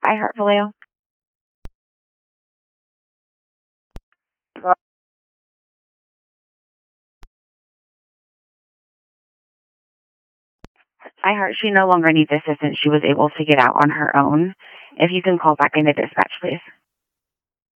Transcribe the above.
iHeartRadio. iHeart, she no longer needs assistance. She was able to get out on her own. If you can call back into dispatch, please.